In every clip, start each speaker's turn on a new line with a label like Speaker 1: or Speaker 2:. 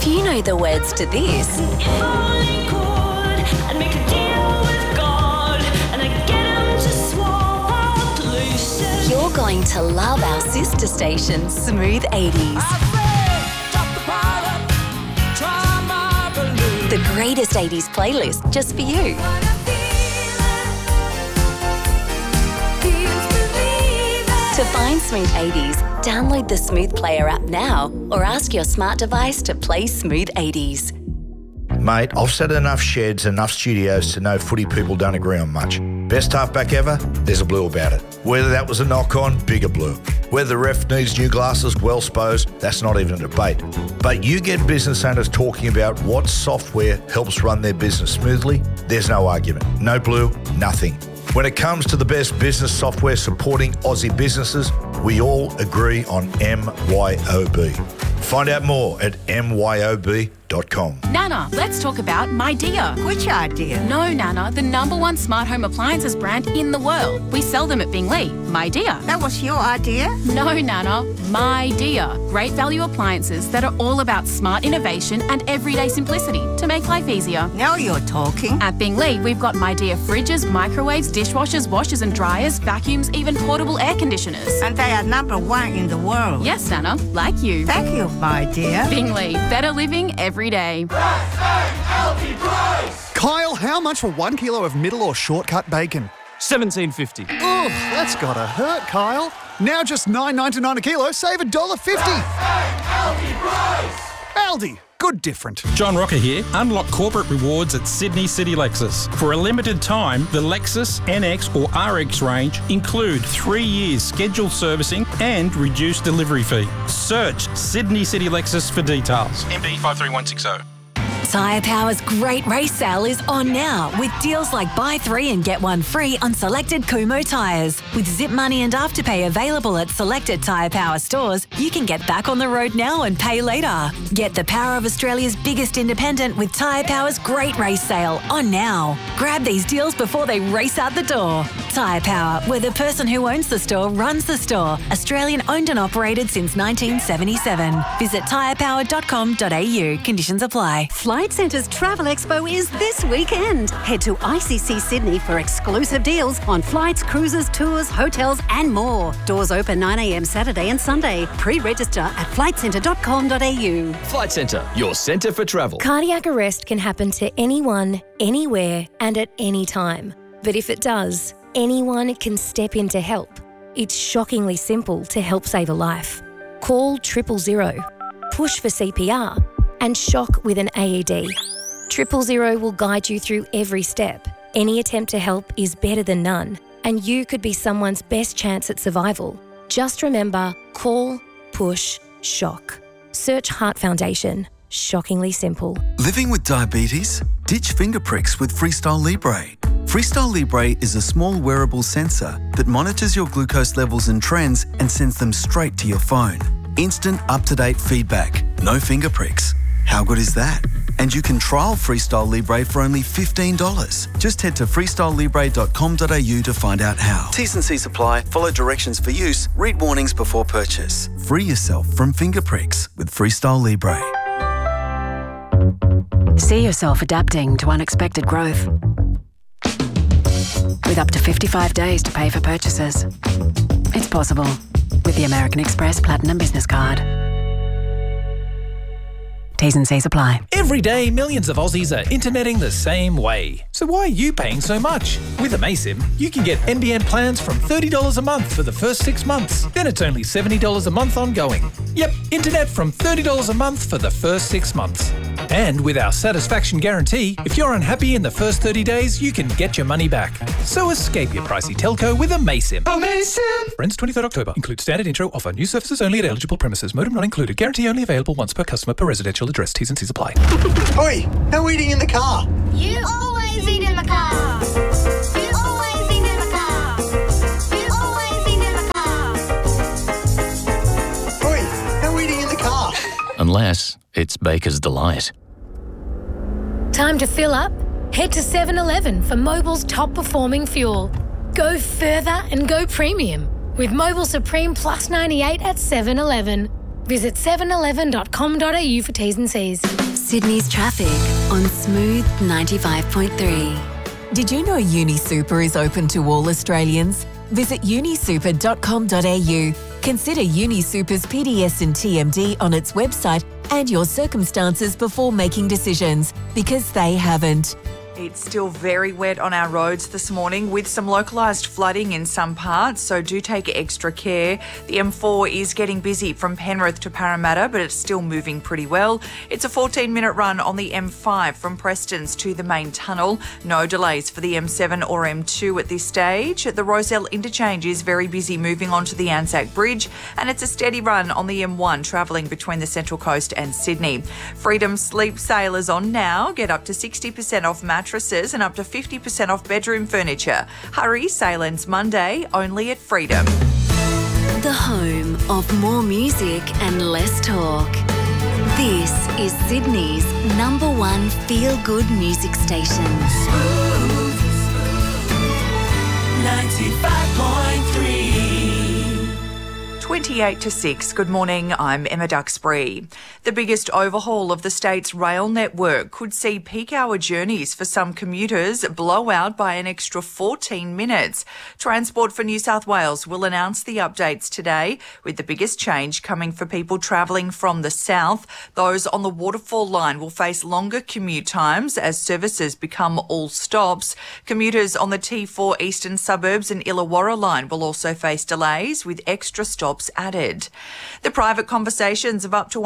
Speaker 1: If you know the words to this,
Speaker 2: If only could, I'd make a deal with God, and I'd get him to swap our places.
Speaker 1: you're going to love our sister station, Smooth 80s. The greatest 80s playlist just for you. To find Smooth 80s, download the Smooth Player app now or ask your smart device to play Smooth 80s.
Speaker 3: Mate, I've sat in enough sheds, enough studios to know footy people don't agree on much. Best halfback ever? There's a blue about it. Whether that was a knock-on, bigger blue. Whether the ref needs new glasses, well supposed, that's not even a debate. But you get business owners talking about what software helps run their business smoothly, there's no argument. No blue, nothing. When it comes to the best business software supporting Aussie businesses, we all agree on MYOB. Find out more at myob.com.
Speaker 4: Nana, let's talk about My Dear.
Speaker 5: Which idea?
Speaker 4: No, Nana, the #1 smart home appliances brand in the world. We sell them at Bingley. My Dear.
Speaker 5: That was your idea?
Speaker 4: No, Nana, My Dear. Great value appliances that are all about smart innovation and everyday simplicity to make life easier.
Speaker 5: Now you're talking.
Speaker 4: At Bingley, we've got My Dear fridges, microwaves, dishwashers, washers and dryers, vacuums, even portable air conditioners.
Speaker 5: And they are #1 in the world.
Speaker 4: Yes, Nana, like you.
Speaker 5: Thank you, my dear.
Speaker 4: Bingley, better living every day.
Speaker 6: Kyle, how much for 1 kilo of middle or shortcut bacon?
Speaker 7: $17.50.
Speaker 6: Oh, that's gotta hurt, Kyle. Now just $9.99 a kilo, save $1.50. Aldi, good different.
Speaker 7: John Rocker here. Unlock corporate rewards at Sydney City Lexus. For a limited time, the Lexus NX or RX range include 3 years scheduled servicing and reduced delivery fee. Search Sydney City Lexus for details. MD 53160.
Speaker 1: Tyre Power's great race sale is on now with deals like buy 3 and get 1 free on selected Kumho tyres. With Zip Money and Afterpay available at selected Tyre Power stores, you can get back on the road now and pay later. Get the power of Australia's biggest independent with Tyre Power's great race sale on now. Grab these deals before they race out the door. Tyre Power, where the person who owns the store runs the store. Australian owned and operated since 1977. Visit tyrepower.com.au. Conditions apply.
Speaker 8: Flight Centre's Travel Expo is this weekend. Head to ICC Sydney for exclusive deals on flights, cruises, tours, hotels and more. Doors open 9 a.m. Saturday and Sunday. Pre-register at flightcentre.com.au.
Speaker 9: Flight Centre, your centre for travel.
Speaker 10: Cardiac arrest can happen to anyone, anywhere and at any time. But if it does, anyone can step in to help. It's shockingly simple to help save a life. Call 000, push for CPR and shock with an AED. 000 will guide you through every step. Any attempt to help is better than none, and you could be someone's best chance at survival. Just remember, call, push, shock. Search Heart Foundation. Shockingly simple.
Speaker 11: Living with diabetes? Ditch finger pricks with Freestyle Libre. Freestyle Libre is a small wearable sensor that monitors your glucose levels and trends and sends them straight to your phone. Instant, up-to-date feedback. No finger pricks. How good is that? And you can trial Freestyle Libre for only $15. Just head to freestylelibre.com.au to find out how. T's and C's apply. Follow directions for use. Read warnings before purchase. Free yourself from finger pricks with Freestyle Libre.
Speaker 12: See yourself adapting to unexpected growth. With up to 55 days to pay for purchases. It's possible with the American Express Platinum Business Card. T's and C's apply.
Speaker 13: Every day, millions of Aussies are interneting the same way. So why are you paying so much? With amaysim, you can get NBN plans from $30 a month for the first 6 months. Then it's only $70 a month ongoing. Yep, internet from $30 a month for the first 6 months. And with our satisfaction guarantee, if you're unhappy in the first 30 days, you can get your money back. So escape your pricey telco with amaysim. Amaysim! Ends 23rd October. Includes standard intro offer. New services only at eligible premises. Modem not included. Guarantee only available once per customer per residential address. T's and C's apply.
Speaker 14: Oi, no eating in the car.
Speaker 15: You always eat in the car. You always eat in the car. You always eat in the car.
Speaker 14: Oi, no eating in the car.
Speaker 9: Unless it's Baker's Delight.
Speaker 16: Time to fill up? Head to 7-Eleven for Mobil's top performing fuel. Go further and go premium with Mobil Supreme Plus 98 at 7-Eleven. Visit 711.com.au for T's and C's.
Speaker 1: Sydney's traffic on Smooth 95.3. Did you know UniSuper is open to all Australians? Visit unisuper.com.au. Consider UniSuper's PDS and TMD on its website and your circumstances before making decisions, because they haven't.
Speaker 17: It's still very wet on our roads this morning with some localised flooding in some parts, so do take extra care. The M4 is getting busy from Penrith to Parramatta, but it's still moving pretty well. It's a 14-minute run on the M5 from Prestons to the main tunnel. No delays for the M7 or M2 at this stage. The Rozelle interchange is very busy moving on to the Anzac Bridge, and it's a steady run on the M1 travelling between the Central Coast and Sydney. Freedom Sleep Sale is on now. Get up to 60% off mattresses and up to 50% off bedroom furniture. Hurry, sale ends Monday, only at Freedom.
Speaker 1: The home of more music and less talk. This is Sydney's #1 feel-good music station.
Speaker 17: 95.3. 28 to 6. Good morning, I'm Emma Duxbury. The biggest overhaul of the state's rail network could see peak hour journeys for some commuters blow out by an extra 14 minutes. Transport for New South Wales will announce the updates today, with the biggest change coming for people travelling from the south. Those on the Waterfall line will face longer commute times as services become all stops. Commuters on the T4 Eastern Suburbs and Illawarra line will also face delays with extra stops added. The private conversations of up to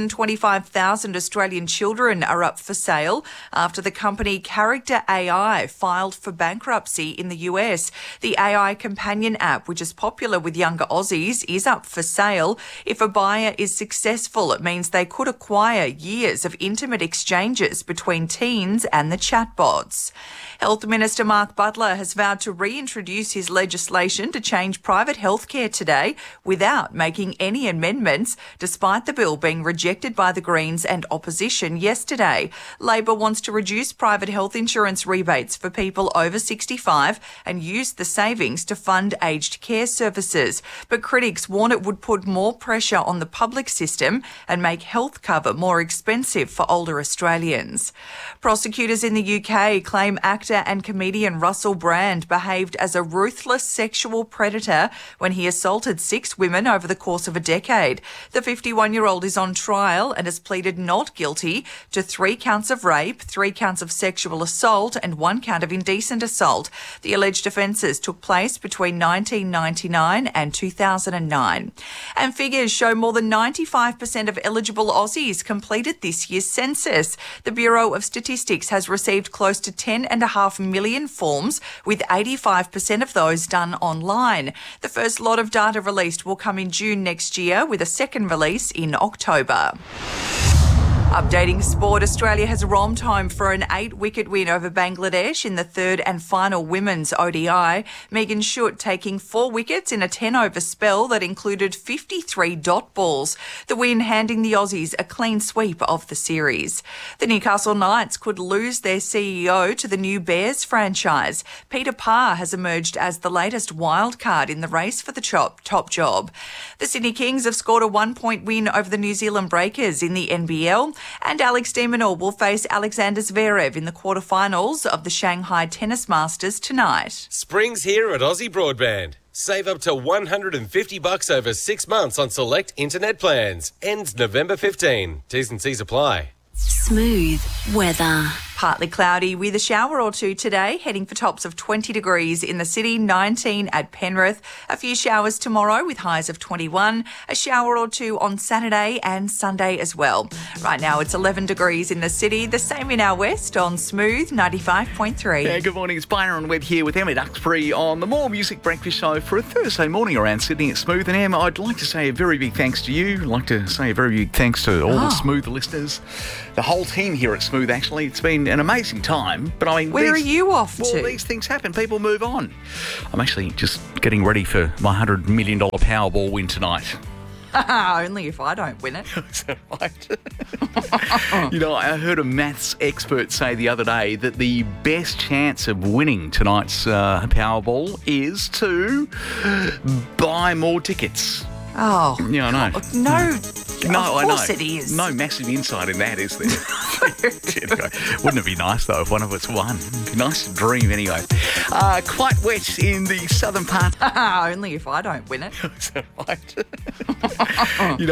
Speaker 17: 125,000 Australian children are up for sale after the company Character AI filed for bankruptcy in the US. The AI companion app, which is popular with younger Aussies, is up for sale. If a buyer is successful, it means they could acquire years of intimate exchanges between teens and the chatbots. Health Minister Mark Butler has vowed to reintroduce his legislation to change private healthcare today without making any amendments, despite the bill being rejected by the Greens and opposition yesterday. Labor wants to reduce private health insurance rebates for people over 65 and use the savings to fund aged care services. But critics warn it would put more pressure on the public system and make health cover more expensive for older Australians. Prosecutors in the UK claim actor and comedian Russell Brand behaved as a ruthless sexual predator when he assaulted 6 women over the course of a decade. The 51-year-old is on trial and has pleaded not guilty to 3 counts of rape, 3 counts of sexual assault and 1 count of indecent assault. The alleged offences took place between 1999 and 2009. And figures show more than 95% of eligible Aussies completed this year's census. The Bureau of Statistics has received close to 10.5 million forms, with 85% of those done online. The first lot of data released will come in June next year, with a second release in October. Updating sport, Australia has romped home for an 8-wicket win over Bangladesh in the third and final women's ODI. Megan Schutt taking 4 wickets in a 10-over spell that included 53 dot balls. The win handing the Aussies a clean sweep of the series. The Newcastle Knights could lose their CEO to the new Bears franchise. Peter Parr has emerged as the latest wild card in the race for the top job. The Sydney Kings have scored a 1-point win over the New Zealand Breakers in the NBL. And Alex de Minaur will face Alexander Zverev in the quarterfinals of the Shanghai Tennis Masters tonight.
Speaker 18: Spring's here at Aussie Broadband. Save up to $150 over 6 months on select internet plans. Ends November 15. T's and C's apply.
Speaker 1: Smooth weather.
Speaker 17: Partly cloudy with a shower or two today, heading for tops of 20 degrees in the city, 19 at Penrith. A few showers tomorrow with highs of 21. A shower or two on Saturday and Sunday as well. Right now it's 11 degrees in the city, the same in our west on Smooth 95.3.
Speaker 19: Yeah, good morning. It's Byron Webb here with Emma Duxbury on the More Music Breakfast Show for a Thursday morning around Sydney at Smooth. And Emma, I'd like to say a very big thanks to you. I'd like to say a very big thanks to all the Smooth listeners, the whole team here at Smooth, actually. It's been an amazing time, but I mean...
Speaker 17: Where are you off to?
Speaker 19: Well, these things happen. People move on. I'm actually just getting ready for my $100 million Powerball win tonight.
Speaker 17: Only if I don't win it.
Speaker 19: Is that right? You know, I heard a maths expert say the other day that the best chance of winning tonight's Powerball is to buy more tickets.
Speaker 17: Oh.
Speaker 19: Yeah, I know.
Speaker 17: No.
Speaker 19: No,
Speaker 17: of course
Speaker 19: I know.
Speaker 17: it is.
Speaker 19: No massive insight in that, is there? Wouldn't it be nice, though, if one of us won? It'd be nice to dream, anyway. Quite wet in the southern part.
Speaker 17: Only if I don't win it.
Speaker 19: Is that right? You know,